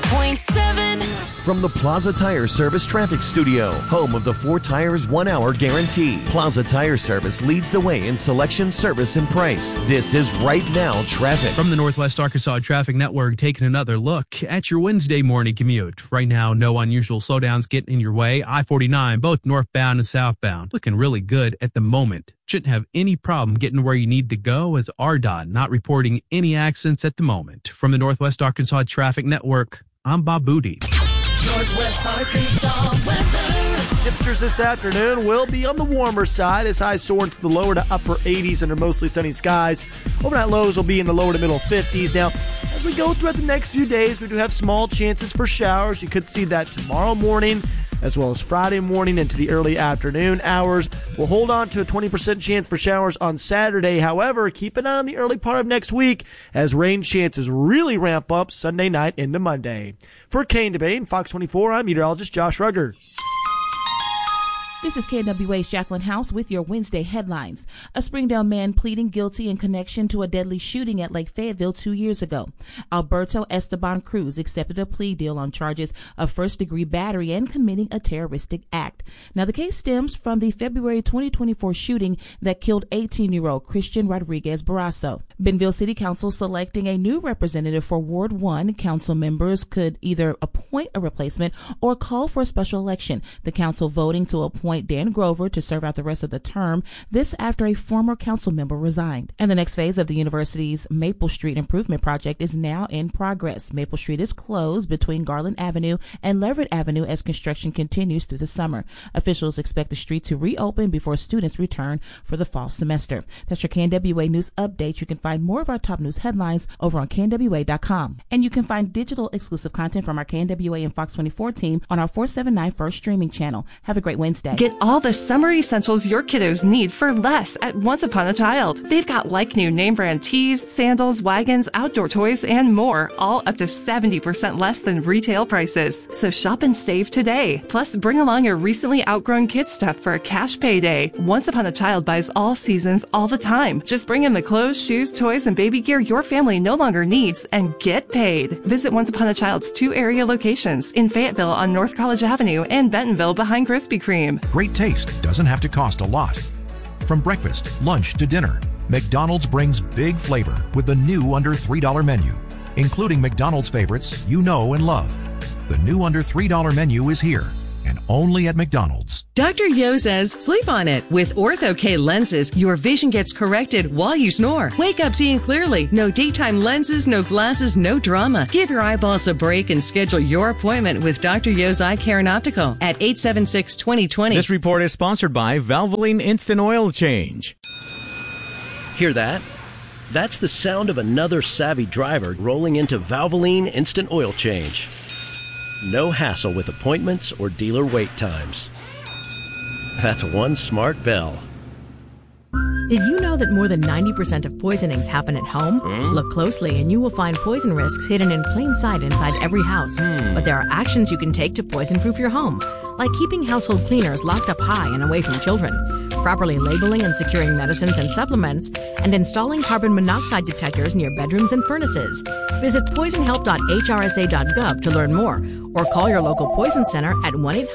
100.7. From the Plaza Tire Service Traffic Studio, home of the 4 Tires 1 Hour Guarantee. Plaza Tire Service leads the way in selection, service, and price. This is Right Now Traffic. From the Northwest Arkansas Traffic Network, taking another look at your Wednesday morning commute. Right now, no unusual slowdowns getting in your way. I-49, both northbound and southbound, looking really good at the moment. Shouldn't have any problem getting where you need to go, as RDOT not reporting any accidents at the moment. From the Northwest Arkansas Traffic Network, I'm Bob Booty. Northwest Arkansas weather. Temperatures this afternoon will be on the warmer side as highs soar into the lower to upper 80s under mostly sunny skies. Overnight lows will be in the lower to middle 50s. Now, as we go throughout the next few days, we do have small chances for showers. You could see that tomorrow morning as well as Friday morning into the early afternoon hours. We'll hold on to a 20% chance for showers on Saturday. However, keep an eye on the early part of next week as rain chances really ramp up Sunday night into Monday. For Kane Debane, Fox 24, I'm meteorologist Josh Rugger. This is KNWA's Jacqueline House with your Wednesday headlines. A Springdale man pleading guilty in connection to a deadly shooting at Lake Fayetteville 2 years ago. Alberto Esteban Cruz accepted a plea deal on charges of first-degree battery and committing a terroristic act. Now, the case stems from the February 2024 shooting that killed 18-year-old Christian Rodriguez Barrasso. Bentonville City Council selecting a new representative for Ward 1. Council members could either appoint a replacement or call for a special election. The council voting to appoint Dan Grover to serve out the rest of the term. This after a former council member resigned. And the next phase of the university's Maple Street Improvement Project is now in progress. Maple Street is closed between Garland Avenue and Leverett Avenue as construction continues through the summer. Officials expect the street to reopen before students return for the fall semester. That's your KNWA News Update. You can find more of our top news headlines over on KNWA.com. And you can find digital exclusive content from our KNWA and Fox 24 team on our 479 First streaming channel. Have a great Wednesday. Get all the summer essentials your kiddos need for less at Once Upon a Child. They've got like-new name-brand tees, sandals, wagons, outdoor toys, and more, all up to 70% less than retail prices. So shop and save today. Plus, bring along your recently outgrown kid stuff for a cash payday. Once Upon a Child buys all seasons, all the time. Just bring in the clothes, shoes, toys, and baby gear your family no longer needs and get paid. Visit Once Upon a Child's 2 area locations in Fayetteville on North College Avenue and Bentonville behind Krispy Kreme. Great taste doesn't have to cost a lot. From breakfast, lunch to dinner, McDonald's brings big flavor with the new under $3 menu, including McDonald's favorites you know and love. The new under $3 menu is here and only at McDonald's. Dr. Yo says, sleep on it. With Ortho-K lenses, your vision gets corrected while you snore. Wake up seeing clearly. No daytime lenses, no glasses, no drama. Give your eyeballs a break and schedule your appointment with Dr. Yo's Eye Care and Optical at 876-2020. This report is sponsored by Valvoline Instant Oil Change. Hear that? That's the sound of another savvy driver rolling into Valvoline Instant Oil Change. No hassle with appointments or dealer wait times. That's one smart bell. Did you know that more than 90% of poisonings happen at home? Look closely and you will find poison risks hidden in plain sight inside every house. But there are actions you can take to poison-proof your home, like keeping household cleaners locked up high and away from children, properly labeling and securing medicines and supplements, and installing carbon monoxide detectors near bedrooms and furnaces. Visit poisonhelp.hrsa.gov to learn more, or call your local poison center at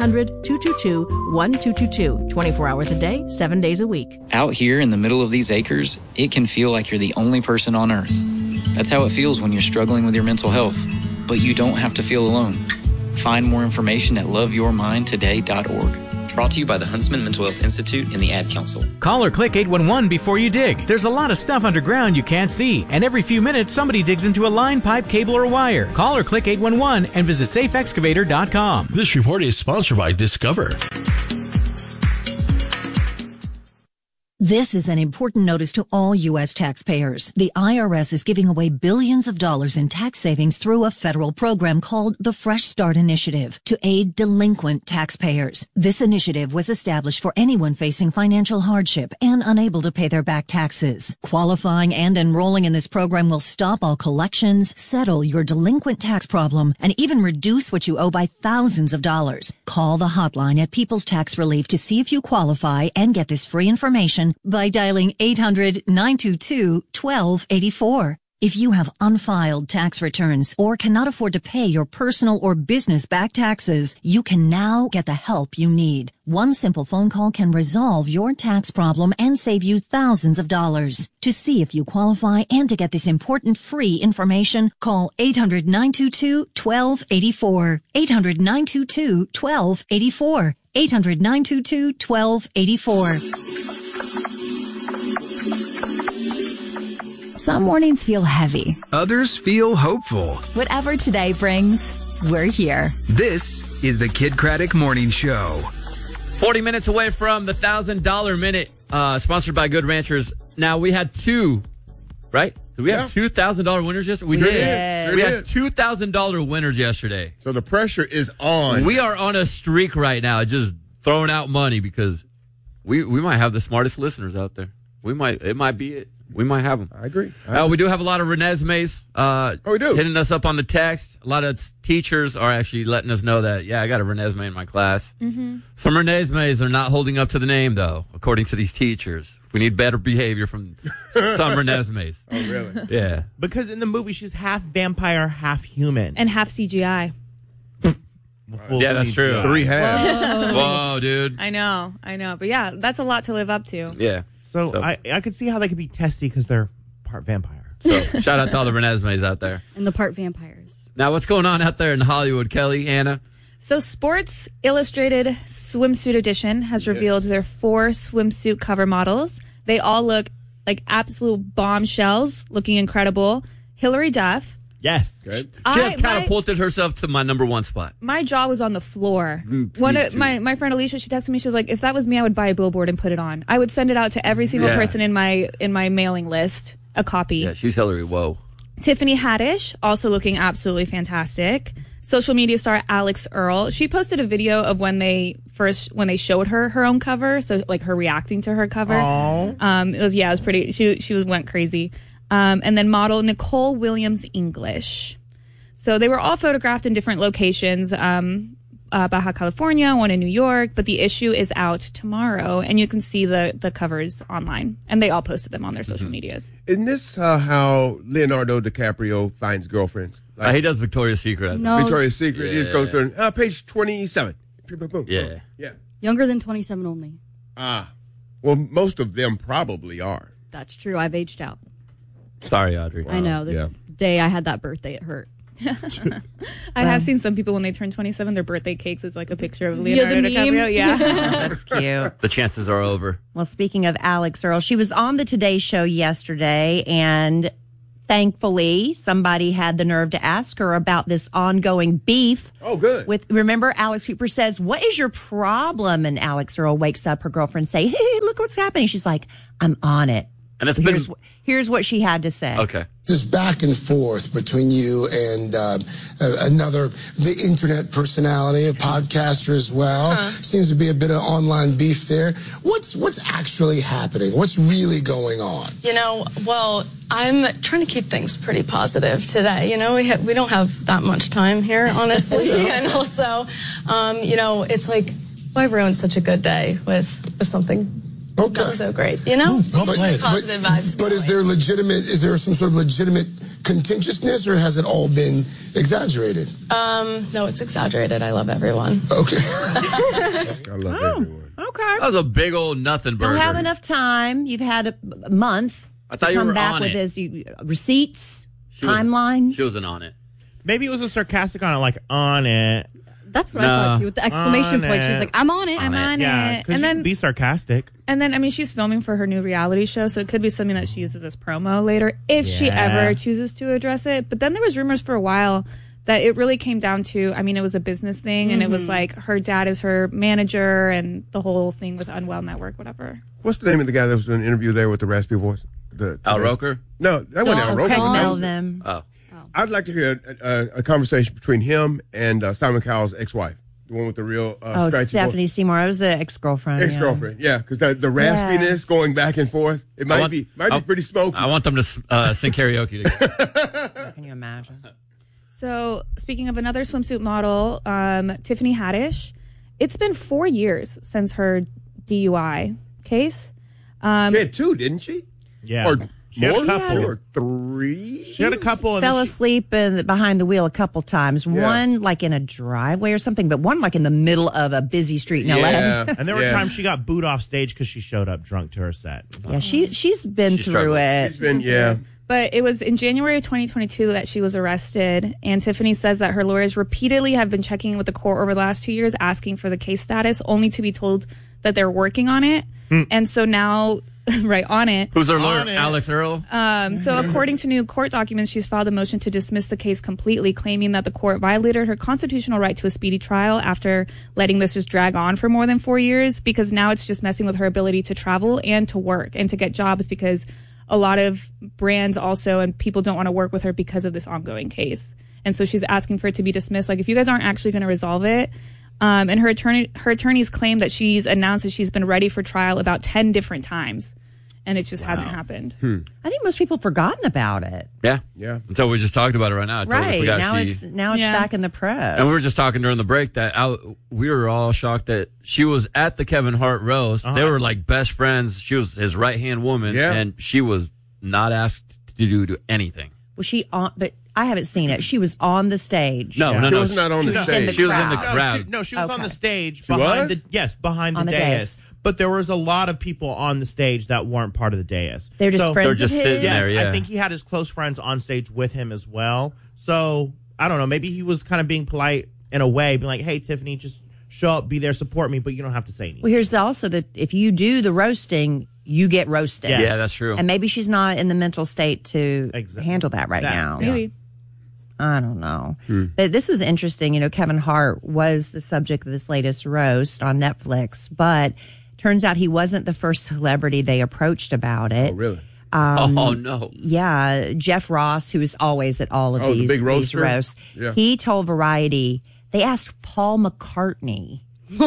1-800-222-1222, 24 hours a day, 7 days a week. Out here in the middle of these acres, it can feel like you're the only person on Earth. That's how it feels when you're struggling with your mental health. But you don't have to feel alone. Find more information at loveyourmindtoday.org. Brought to you by the Huntsman Mental Health Institute and the Ad Council. Call or click 811 before you dig. There's a lot of stuff underground you can't see, and every few minutes somebody digs into a line, pipe, cable, or wire. Call or click 811 and visit safeexcavator.com. This report is sponsored by Discover. This is an important notice to all U.S. taxpayers. The IRS is giving away billions of dollars in tax savings through a federal program called the Fresh Start Initiative to aid delinquent taxpayers. This initiative was established for anyone facing financial hardship and unable to pay their back taxes. Qualifying and enrolling in this program will stop all collections, settle your delinquent tax problem, and even reduce what you owe by thousands of dollars. Call the hotline at People's Tax Relief to see if you qualify and get this free information by dialing 800-922-1284. If you have unfiled tax returns or cannot afford to pay your personal or business back taxes, you can now get the help you need. One simple phone call can resolve your tax problem and save you thousands of dollars. To see if you qualify and to get this important free information, call 800-922-1284. 800-922-1284. 800-922-1284. Some mornings feel heavy. Others feel hopeful. Whatever today brings, we're here. This is the Kid Craddock Morning Show. 40 minutes away from the $1,000 Minute, sponsored by Good Ranchers. Now, we had two, right? Did we have $2,000 winners yesterday? We did. Sure We did. had $2,000 winners yesterday. So the pressure is on. We are on a streak right now, just throwing out money because we might have the smartest listeners out there. It might be it. We might have them. I agree. We do have a lot of Renesmees we do. hitting us up on the text. A lot of teachers are actually letting us know that, I got a Renesmee in my class. Mm-hmm. Some Renesmees are not holding up to the name, though, according to these teachers. We need better behavior from some Renesmees. Oh, really? Yeah. Because in the movie, she's half vampire, half human. And half CGI. Yeah, that's true. 3 halves. Whoa, dude. I know. But yeah, that's a lot to live up to. Yeah. So I could see how they could be testy because they're part vampire. So shout out to all the Renesmees out there. And the part vampires. Now, what's going on out there in Hollywood, Kelly, Anna? So Sports Illustrated Swimsuit Edition has revealed their 4 swimsuit cover models. They all look like absolute bombshells, looking incredible. Hilary Duff. Yes. Good. She has catapulted herself to my number 1 spot. My jaw was on the floor. My friend Alicia, she texted me. She was like, "If that was me, I would buy a billboard and put it on. I would send it out to every single person in my mailing list, a copy." Yeah, she's Hillary. Whoa. Tiffany Haddish, also looking absolutely fantastic. Social media star Alex Earl. She posted a video of when they showed her own cover, so like her reacting to her cover. It was pretty. She went crazy. And then model Nicole Williams English. So they were all photographed in different locations, Baja California, one in New York, but the issue is out tomorrow, and you can see the covers online, and they all posted them on their social medias. Isn't this how Leonardo DiCaprio finds girlfriends? Like, he does Victoria's Secret. No. Victoria's Secret. He just goes to page 27. Boom. Yeah. Yeah. Younger than 27 only. Well, most of them probably are. That's true. I've aged out. Sorry, Audrey. I know. The day I had that birthday, it hurt. I have seen some people when they turn 27, their birthday cakes is like a picture of Leonardo the meme. DiCaprio. Yeah. That's cute. The chances are over. Well, speaking of Alex Earl, she was on the Today Show yesterday, and thankfully somebody had the nerve to ask her about this ongoing beef. Oh, good. Remember, Alex Cooper says, "What is your problem?" And Alex Earl wakes up her girlfriend, say, "Hey, look what's happening." She's like, "I'm on it." And it's here's what she had to say. Okay. This back and forth between you and the internet personality, a podcaster as well. Seems to be a bit of online beef there. What's actually happening? What's really going on? Well, I'm trying to keep things pretty positive today. We don't have that much time here, honestly. And also, it's like, why ruin such a good day with something not so great, positive vibes. But is there some sort of legitimate contentiousness, or has it all been exaggerated? No, it's exaggerated. I love everyone. Okay. I love everyone. Okay. That was a big old nothing burger. Don't have enough time. You've had a month. I thought to you come were back on with it. his receipts, timelines. She wasn't on it. Maybe it was a sarcastic on it, like on it. That's what I thought too. With the exclamation point, she's like, "I'm on it. I'm on Yeah, it." because you can be sarcastic. And then, I mean, she's filming for her new reality show, so it could be something that she uses as promo later if she Yeah. ever chooses to address it. But then there was rumors for a while that it really came down to, I mean, it was a business thing, and it was like her dad is her manager, and the whole thing with Unwell Network, whatever. What's the name of the guy that was doing an interview there with the raspy voice? Al Roker? No, that wasn't Al Roker. Craig That was- Melvin. Oh. I'd like to hear a conversation between him and Simon Cowell's ex-wife, the one with the real scratchy Stephanie Seymour. I was an ex-girlfriend. ex-girlfriend. Yeah, because the raspiness going back and forth, it might be pretty smoky. I want them to sing karaoke together. Can you imagine? So, speaking of another swimsuit model, Tiffany Haddish, it's been 4 years since her DUI case. She had 2, didn't she? Yeah. Or She had a More? couple. Or 3? She had a couple. Fell asleep behind the wheel a couple times. Yeah. One like in a driveway or something, but one like in the middle of a busy street in LA. And there were times she got booed off stage because she showed up drunk to her set. Yeah, she's been through it. She's been, But it was in January of 2022 that she was arrested. And Tiffany says that her lawyers repeatedly have been checking with the court over the last 2 years, asking for the case status, only to be told that they're working on it. And so now, right on it. Who's our lawyer? Alex Earl? So according to new court documents, she's filed a motion to dismiss the case completely, claiming that the court violated her constitutional right to a speedy trial after letting this just drag on for more than 4 years, because now it's just messing with her ability to travel and to work and to get jobs, because a lot of brands also and people don't want to work with her because of this ongoing case. And so she's asking for it to be dismissed. Like, if you guys aren't actually going to resolve it, and her attorneys claim that she's announced that she's been ready for trial about 10 different times, and it just hasn't happened. I think most people have forgotten about it. Yeah. Yeah. Until we just talked about it right now. I totally Right. forgot Now she- it's back in the press. And we were just talking during the break that we were all shocked that she was at the Kevin Hart roast. They were like best friends. She was his right-hand woman, and she was not asked to do anything. Was she on? But I haven't seen it. She was on the stage. No. She was not on the stage. She was in the crowd. She was on the stage She behind was? behind On the the dais. dais. But there was a lot of people on the stage that weren't part of the dais. They're just friends They're just of sitting his. there, yeah. I think he had his close friends on stage with him as well. So I don't know. Maybe he was kind of being polite in a way, being like, "Hey, Tiffany, just show up, be there, support me, but you don't have to say anything." Well, here's also that if you do the roasting, you get roasted. Yeah, that's true. And maybe she's not in the mental state to handle that right now. Maybe. I don't know. But this was interesting. You know, Kevin Hart was the subject of this latest roast on Netflix, but turns out he wasn't the first celebrity they approached about it. Oh, really? Oh, no. Yeah. Jeff Ross, who is always at all of the these, big these roaster? roasts, Yeah. he told Variety, they asked Paul McCartney.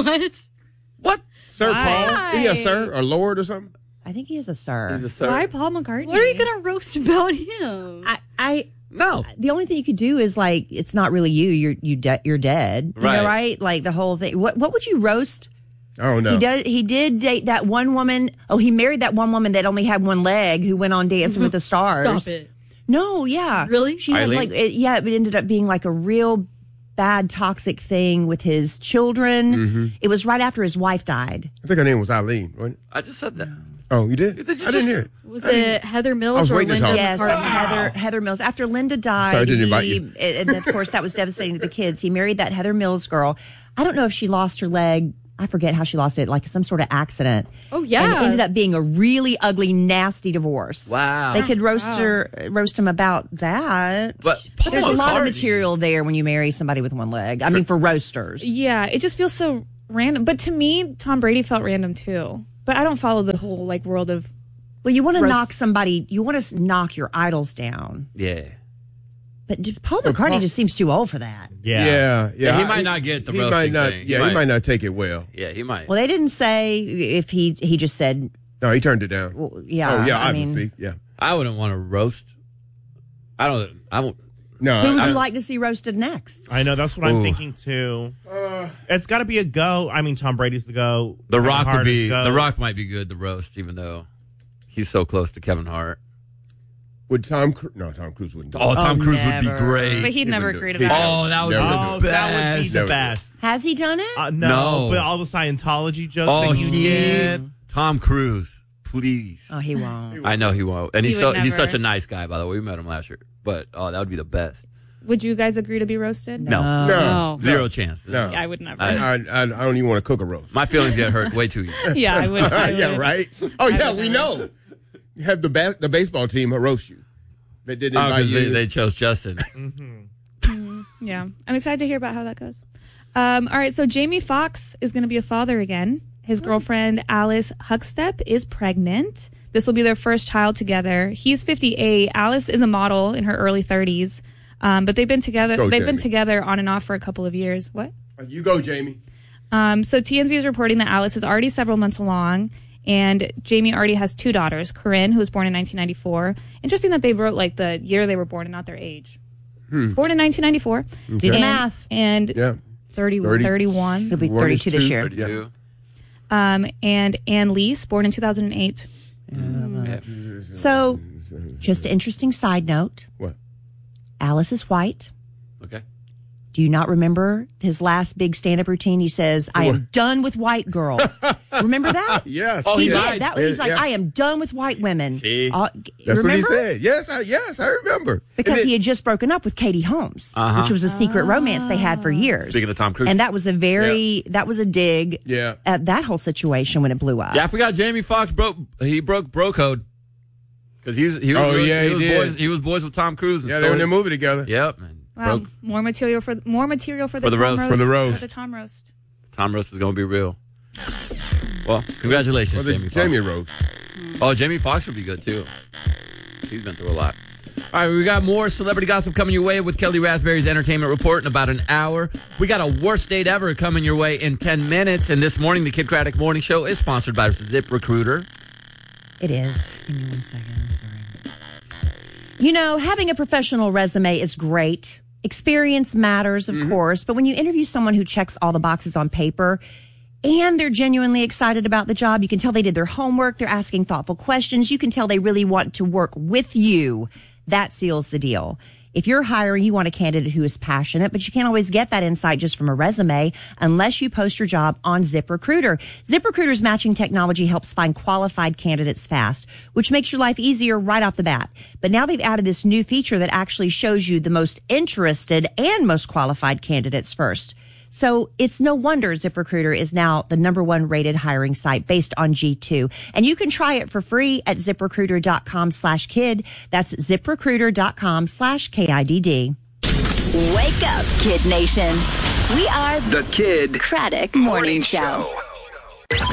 What? Sir Why? Paul? Is he a sir or lord or something? I think he is a sir. He's a sir. Why Paul McCartney? What are you going to roast about him? No. The only thing you could do is like, it's not really you. You're dead. You know, Right. right? Like the whole thing. What would you roast? I don't know. He did date that one woman. Oh, he married that one woman that only had one leg who went on Dancing with the Stars. Stop it. No, yeah. Really? She had Eileen? it ended up being like a real bad toxic thing with his children. It was right after his wife died. I think her name was Eileen, wasn't it? I just said that. Oh, you did? I didn't hear it. Was it Heather Mills I was or waiting to Linda talk. Yes, McCartney? Heather Mills. After Linda died, Sorry, I didn't invite you. and of course that was devastating to the kids. He married that Heather Mills girl. I don't know if she lost her leg. I forget how she lost it, like some sort of accident. Oh, yeah. And it ended up being a really ugly, nasty divorce. Wow. They could roast him about that. But There's a lot of McCartney- material there when you marry somebody with one leg. I mean, for roasters. Yeah, it just feels so random. But to me, Tom Brady felt random too. But I don't follow the whole like world of. Well, you want to roasts. knock somebody. You want to knock your idols down. Yeah. But Paul McCartney just seems too old for that. Yeah. He might not get the he roasting might not, thing. Yeah, he might not take it well. Yeah, he might. Well, they didn't say if he just said, No, he turned it down. well, yeah. Oh, yeah, I mean, obviously. Yeah. I wouldn't want to roast. I won't. No. who would you like to see roasted next? I know, that's what I'm Ooh. thinking too. It's got to be a go. I mean, Tom Brady's the go. The Kevin Rock Hart would is be. go. The Rock might be good to roast, even though he's so close to Kevin Hart. Would Tom Cruise? No, Tom Cruise wouldn't do Oh, it. Tom Cruise would be never. great. But he'd never wouldn't agree to do it. that. Oh, that would Never be do the Oh, it. best. that would be the Never. best. Has he done it? No. But all the Scientology jokes Oh, that you get. Tom Cruise, please. Oh, he won't. I know he won't, and he's He would he's never. such a nice guy. By the way, we met him last year. But that would be the best. Would you guys agree to be roasted? No, No. zero chance. No. Yeah, I would never. I don't even want to cook a roast. My feelings get hurt way too easy. Yeah, I would. Yeah, right? Oh, yeah, we know. You have the baseball team who roast you. They did Oh, invite because you. they chose Justin. Yeah, I'm excited to hear about how that goes. All right, so Jamie Foxx is going to be a father again. His girlfriend, Alice Huckstep, is pregnant. This will be their first child together. He's 58. Alice is a model in her early 30s. But they've been together. Go, They've Jamie. been together on and off for a couple of years. What? You go, Jamie. So TMZ is reporting that Alice is already several months along, and Jamie already has two daughters, Corinne, who was born in 1994. Interesting that they wrote like the year they were born and not their age. Born in 1994. Okay. Do the math. And Yeah. 31. He'll be 32 this year. 32. And Ann Leese, born in 2008. So Just an interesting side note. What? Alice is white. Okay. Do you not remember his last big stand-up routine? He says, I am done with white girls. Remember that? Yes. Oh, he did. He's like, I am done with white women. That's remember? what he said. Yes, I remember. Because he had just broken up with Katie Holmes, which was a secret romance they had for years. Speaking of Tom Cruise. And that was that was a dig at that whole situation when it blew up. Yeah, I forgot Jamie Foxx broke bro code. Because he was boys with Tom Cruise. Yeah, they were in their movie together. Yep. Wow, more material for the roast. For the roast. For the Tom roast. Tom roast is going to be real. Well, congratulations, Jamie roast. Oh, Jamie Foxx would be good too. He's been through a lot. All right, we got more celebrity gossip coming your way with Kelly Raspberry's Entertainment Report in about an hour. We got a worst date ever coming your way in 10 minutes. And this morning, the Kid Craddock Morning Show is sponsored by ZipRecruiter. It is. Give me 1 second. I'm sorry. Having a professional resume is great. Experience matters, of course, but when you interview someone who checks all the boxes on paper and they're genuinely excited about the job, you can tell they did their homework, they're asking thoughtful questions, you can tell they really want to work with you. That seals the deal. If you're hiring, you want a candidate who is passionate, but you can't always get that insight just from a resume unless you post your job on ZipRecruiter. ZipRecruiter's matching technology helps find qualified candidates fast, which makes your life easier right off the bat. But now they've added this new feature that actually shows you the most interested and most qualified candidates first. So it's no wonder ZipRecruiter is now the #1 rated hiring site based on G2. And you can try it for free at ZipRecruiter.com/kid. That's ZipRecruiter.com/KIDD. Wake up, Kid Nation. We are the Kid Craddock Morning Show.